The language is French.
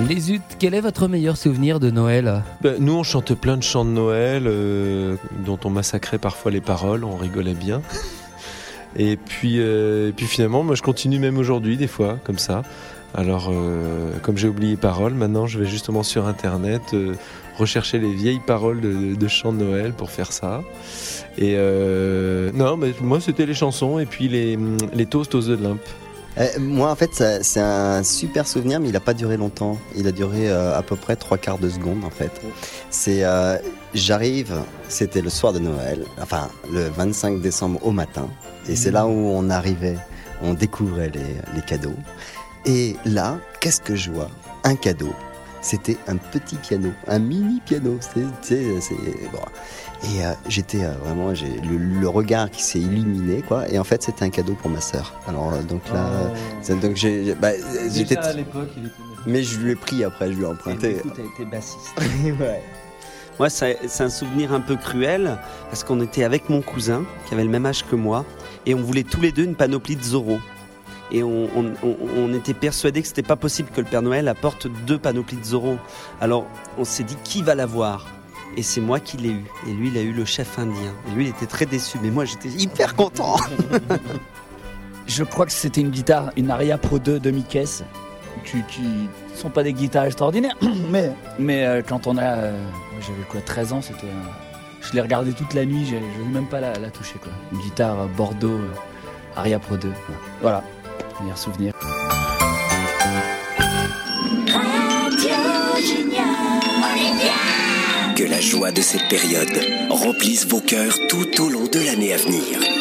Les Zut, quel est votre meilleur souvenir de Noël ? Nous, on chantait plein de chants de Noël dont on massacrait parfois les paroles, on rigolait bien. Et puis finalement, moi, je continue même aujourd'hui, des fois, comme ça. Alors, comme j'ai oublié les paroles, maintenant, je vais justement sur Internet rechercher les vieilles paroles de chants de Noël pour faire ça. Et non, mais moi, c'était les chansons et puis les toasts aux œufs de Limpe. Moi, en fait, c'est un super souvenir, mais il n'a pas duré longtemps. Il a duré à peu près 3/4 de seconde, en fait. J'arrive, c'était le soir de Noël, enfin, le 25 décembre au matin. Et c'est là où on arrivait, on découvrait les cadeaux. Et là, qu'est-ce que je vois ? Un cadeau. C'était un petit piano, un mini piano. Bon. Et j'étais vraiment, j'ai le regard qui s'est illuminé, quoi. Et en fait, c'était un cadeau pour ma sœur. Alors donc là, j'étais. Déjà à l'époque, il était. Mais je lui ai pris après, je lui ai emprunté. Et du coup, t'as été bassiste. Ouais. Moi, c'est un souvenir un peu cruel parce qu'on était avec mon cousin qui avait le même âge que moi et on voulait tous les deux une panoplie de Zorro. Et on était persuadés que c'était pas possible que le Père Noël apporte 2 panoplies de Zorro. Alors on s'est dit qui va l'avoir ? Et c'est moi qui l'ai eu. Et lui, il a eu le chef indien. Et lui, il était très déçu. Mais moi, j'étais hyper content. Je crois que c'était une guitare, une Aria Pro 2 demi-caisse, qui sont pas des guitares extraordinaires. Mais quand on a... j'avais quoi, 13 ans, c'était... je l'ai regardé toute la nuit, je n'osais même pas la toucher, quoi. Une guitare Bordeaux, Aria Pro 2. Voilà, meilleur souvenir. Que la joie de cette période remplisse vos cœurs tout au long de l'année à venir.